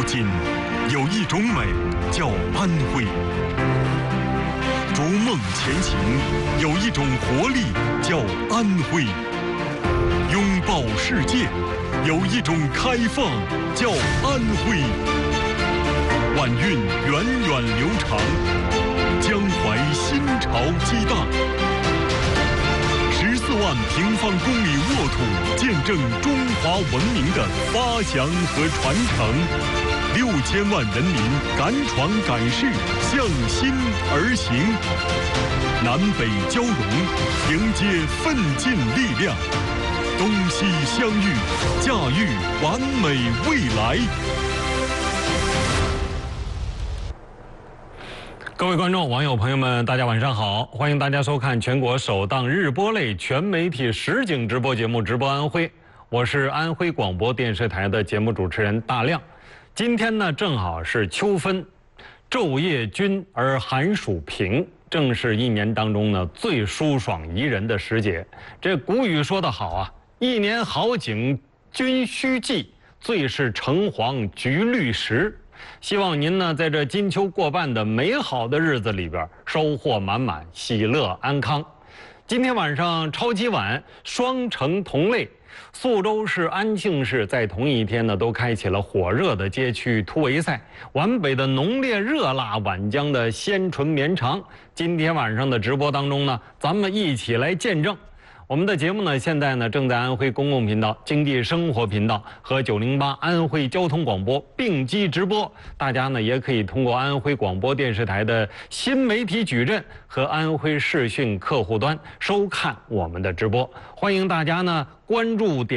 锦，有一种美叫安徽；逐梦前行，有一种活力叫安徽；拥抱世界，有一种开放叫安徽。晚运源远流长，江淮新潮激荡。14万平方公里沃土，见证中华文明的发祥和传承。6000万人民敢闯敢试，向心而行。南北交融，迎接奋进力量。东西相遇，驾驭完美未来。 各位观众、网友朋友们，大家晚上好！欢迎大家收看全国首档日播类全媒体实景直播节目《直播安徽》，我是安徽广播电视台的节目主持人大亮。今天呢，正好是秋分，昼夜均而寒暑平，正是一年当中呢最舒爽宜人的时节。这古语说得好啊，一年好景均须记，最是橙黄橘绿时。希望您呢，在这金秋过半的美好的日子里边，收获满满，喜乐安康。今天晚上超级碗双城同类，宿州市、安庆市在同一天呢，都开启了火热的街区突围赛。皖北的浓烈热辣，皖江的鲜醇绵长。今天晚上的直播当中呢，咱们一起来见证。我们的节目呢，现在呢正在安徽公共频道、经济生活频道和908安徽交通广播并机直播。大家呢也可以通过安徽广播电视台的新媒体矩阵和安徽视讯客户端收看我们的直播。欢迎大家呢关注点。